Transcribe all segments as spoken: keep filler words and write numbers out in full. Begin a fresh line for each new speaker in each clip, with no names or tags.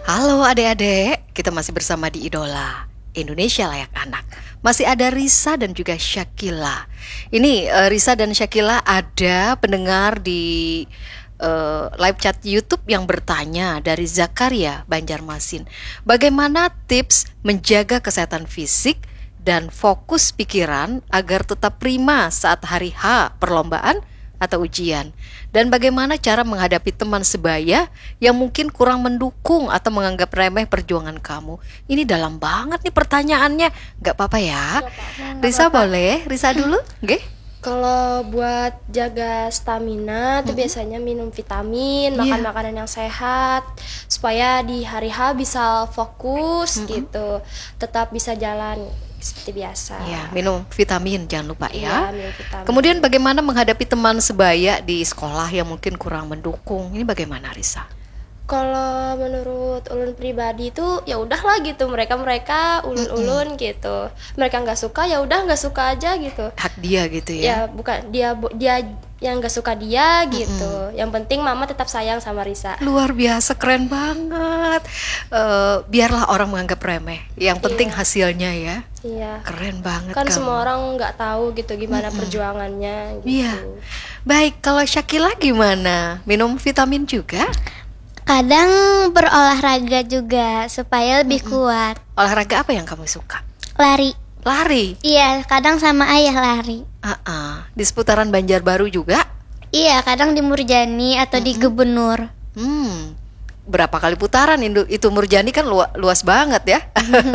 Halo adik-adik, kita masih bersama di Idola Indonesia Layak Anak. Masih ada Risa dan juga Syakila. Ini uh, Risa dan Syakila ada pendengar di uh, live chat YouTube yang bertanya dari Zakaria Banjarmasin. Bagaimana tips menjaga kesehatan fisik dan fokus pikiran agar tetap prima saat hari H perlombaan atau ujian? Dan bagaimana cara menghadapi teman sebaya yang mungkin kurang mendukung atau menganggap remeh perjuangan kamu? Ini dalam banget nih pertanyaannya. Gak apa-apa ya?
Gak apa-apa, gak
Risa
apa-apa.
boleh? Risa dulu? Oke?
Kalau buat jaga stamina tuh
Mm-mm.
biasanya minum vitamin, makan
Iya.
makanan yang sehat supaya di hari H bisa fokus
Mm-mm.
gitu, tetap bisa jalan seperti biasa.
Ya, minum vitamin jangan lupa ya.
Iya, minum vitamin.
Kemudian bagaimana menghadapi teman sebaya di sekolah yang mungkin kurang mendukung? Ini bagaimana Risa?
Kalau menurut ulun pribadi tuh ya udahlah gitu, mereka-mereka ulun-ulun gitu. Mereka nggak suka ya udah nggak suka aja gitu.
Hak dia gitu
Ya
ya.
bukan dia bu- dia yang nggak suka dia gitu. Yang penting mama tetap sayang sama Risa.
Luar biasa, keren banget. Eh, biarlah orang menganggap remeh. Yang penting
Iya.
hasilnya ya.
Iya.
Keren banget
Kan
kamu.
semua orang nggak tahu gitu gimana perjuangannya gitu.
Iya. Baik, kalau Syakila gimana? Minum vitamin juga?
Kadang berolahraga juga supaya lebih kuat.
Olahraga apa yang kamu suka?
Lari.
Lari.
Iya, kadang sama ayah lari.
Ah, di seputaran Banjarbaru juga?
Iya, kadang di Murjani atau di Gubernur.
Hmm. Berapa kali putaran itu, itu Murjani kan lu- luas banget ya.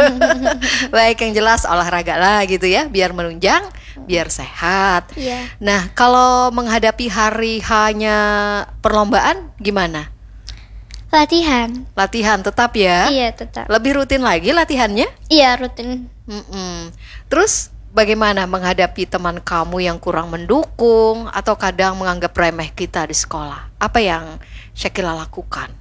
Baik, yang jelas olahraga lah gitu ya, biar menunjang, biar sehat.
Iya.
Nah, kalau menghadapi hari H-nya perlombaan gimana?
Latihan.
Latihan tetap ya?
Iya, tetap.
Lebih rutin lagi latihannya?
Iya, rutin.
Mm-mm. Terus bagaimana menghadapi teman kamu yang kurang mendukung atau kadang menganggap remeh kita di sekolah? Apa yang Syakila lakukan?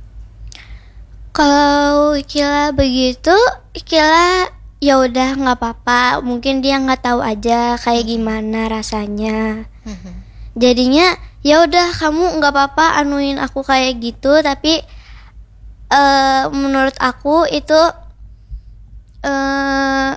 Kalau Ikila begitu, Ikila ya udah nggak apa-apa. Mungkin dia nggak tahu aja kayak gimana rasanya. Jadinya ya udah kamu nggak apa-apa anuin aku kayak gitu, tapi eh menurut aku itu eh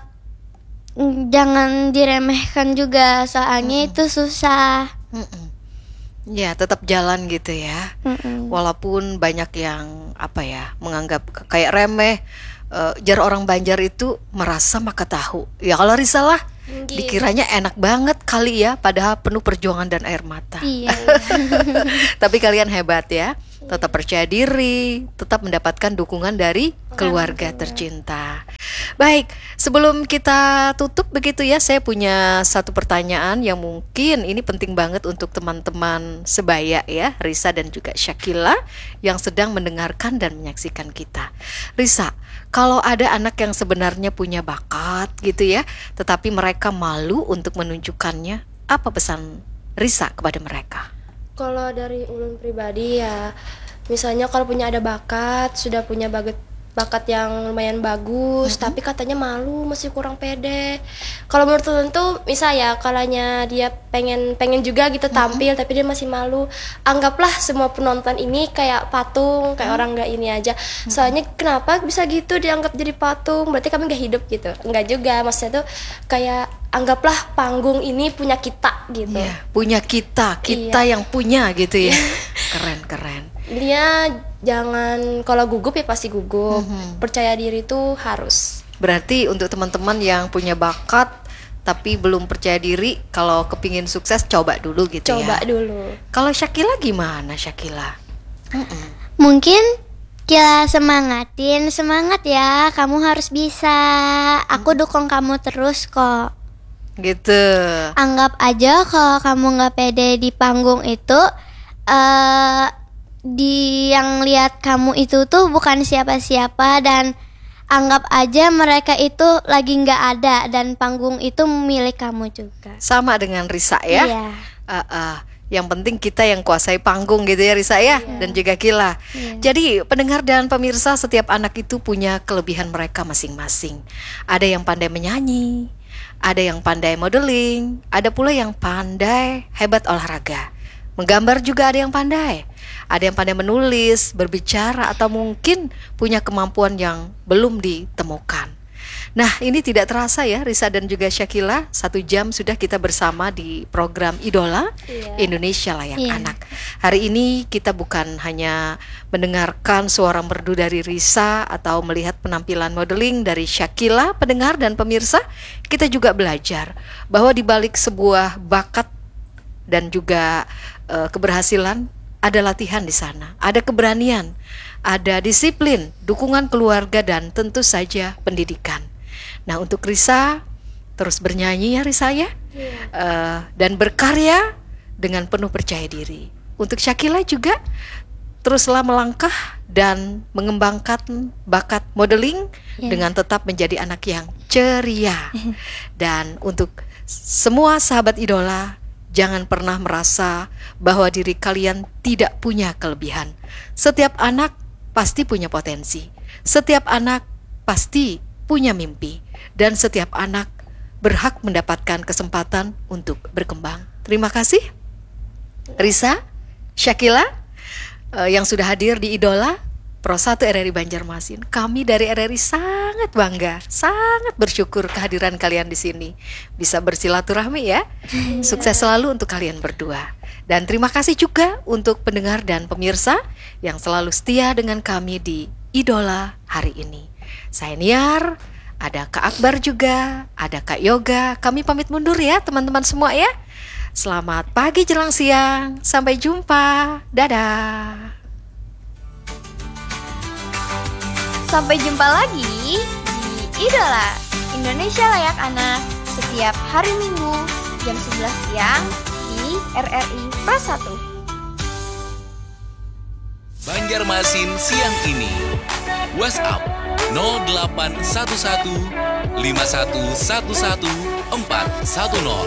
jangan diremehkan juga, soalnya itu susah.
Mm-mm. Ya, tetap jalan gitu ya.
Mm-mm.
Walaupun banyak yang apa ya menganggap k- kayak remeh. Eh, jar orang Banjar itu merasa maka tahu. Ya kalau risalah
Gitu.
dikiranya enak banget kali ya, padahal penuh perjuangan dan air mata.
Iya.
Tapi kalian hebat ya, tetap percaya diri, tetap mendapatkan dukungan dari keluarga tercinta. Baik, sebelum kita tutup begitu ya, saya punya satu pertanyaan yang mungkin ini penting banget untuk teman-teman sebaya ya, Risa dan juga Syakila yang sedang mendengarkan dan menyaksikan kita. Risa, kalau ada anak yang sebenarnya punya bakat gitu ya, tetapi mereka malu untuk menunjukkannya, apa pesan Risa kepada mereka?
Kalau dari ulun pribadi ya, misalnya kalau punya ada bakat, sudah punya bakat bakat yang lumayan bagus, tapi katanya malu, masih kurang pede. Kalau menurut ulun tuh, misal ya, kalanya dia pengen pengen juga gitu tampil, tapi dia masih malu. Anggaplah semua penonton ini kayak patung, kayak orang nggak ini aja. Soalnya kenapa bisa gitu dianggap jadi patung? Berarti kami nggak hidup gitu? Enggak juga, maksudnya tuh kayak anggaplah panggung ini punya kita gitu.
Iya, punya kita, kita
Iya.
yang punya gitu ya. Keren, keren.
Dia jangan, kalau gugup ya pasti gugup. Percaya diri tuh harus.
Berarti untuk teman-teman yang punya bakat tapi belum percaya diri, kalau kepingin sukses coba dulu gitu
Coba
ya.
dulu.
Kalau Syakila gimana Syakila? Mm-mm.
Mungkin Kila semangatin, semangat ya, kamu harus bisa. Aku dukung kamu terus kok.
Gitu.
Anggap aja kalau kamu nggak pede di panggung itu, eh di yang lihat kamu itu tuh bukan siapa-siapa, dan anggap aja mereka itu lagi nggak ada dan panggung itu milik kamu juga.
Sama dengan Risa ya.
Iya.
Ah, ah. Yang penting kita yang kuasai panggung gitu ya Risa ya, dan juga Kila. Jadi pendengar dan pemirsa, setiap anak itu punya kelebihan mereka masing-masing. Ada yang pandai menyanyi, ada yang pandai modeling, ada pula yang pandai hebat olahraga. Menggambar juga ada yang pandai. ada yang pandai menulis, berbicara, atau mungkin punya kemampuan yang belum ditemukan. Nah, ini tidak terasa ya, Risa dan juga Syakila, satu jam sudah kita bersama di program Idola
Iya.
Indonesia Layak
Iya.
Anak. Hari ini kita bukan hanya mendengarkan suara merdu dari Risa atau melihat penampilan modeling dari Syakila, pendengar dan pemirsa, kita juga belajar bahwa di balik sebuah bakat dan juga eh, keberhasilan ada latihan di sana, ada keberanian, ada disiplin, dukungan keluarga, dan tentu saja pendidikan. Nah, untuk Risa terus bernyanyi ya Risa ya, Eh, dan berkarya dengan penuh percaya diri. Untuk Syakila juga teruslah melangkah dan mengembangkan bakat modeling
Ya.
dengan tetap menjadi anak yang ceria. Dan untuk semua sahabat idola, jangan pernah merasa bahwa diri kalian tidak punya kelebihan. Setiap anak pasti punya potensi. Setiap anak pasti punya mimpi. Dan setiap anak berhak mendapatkan kesempatan untuk berkembang. Terima kasih Risa, Syakila, eh, yang sudah hadir di Idola Pro satu R R I Banjarmasin. Kami dari R R I sangat bangga, sangat bersyukur kehadiran kalian di sini. Bisa bersilaturahmi ya. Sukses selalu untuk kalian berdua. Dan terima kasih juga untuk pendengar dan pemirsa yang selalu setia dengan kami di Idola hari ini. Saya Niar, ada Kak Akbar juga, ada Kak Yoga. Kami pamit mundur ya teman-teman semua ya. Selamat pagi jelang siang. Sampai jumpa. Dadah.
Sampai jumpa lagi di Idola Indonesia Layak Anak setiap hari Minggu jam sebelas siang di R R I Pro satu.
Banjarmasin siang ini. WhatsApp nol delapan satu satu lima satu satu satu empat satu nol.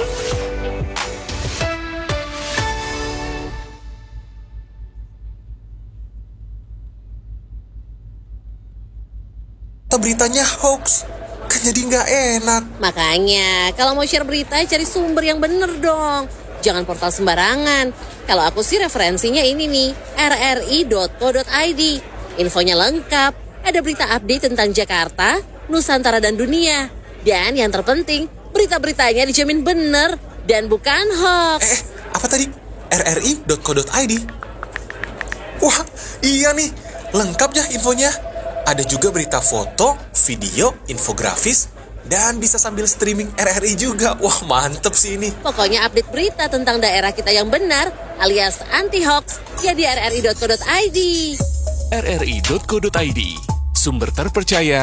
Beritanya hoax, kan jadi nggak enak.
Makanya, kalau mau share berita, cari sumber yang bener dong. Jangan portal sembarangan. Kalau aku sih referensinya ini nih, r r i dot co dot i d. Infonya lengkap, ada berita update tentang Jakarta, Nusantara, dan dunia. Dan yang terpenting, berita-beritanya dijamin bener dan bukan hoax.
Eh, apa tadi? r r i dot co dot i d. Wah, iya nih, lengkap ya infonya. Ada juga berita foto, video, infografis, dan bisa sambil streaming R R I juga. Wah, mantep sih ini.
Pokoknya update berita tentang daerah kita yang benar, alias anti-hoax, ya di r r i dot co dot i d.
r r i dot co dot i d, sumber terpercaya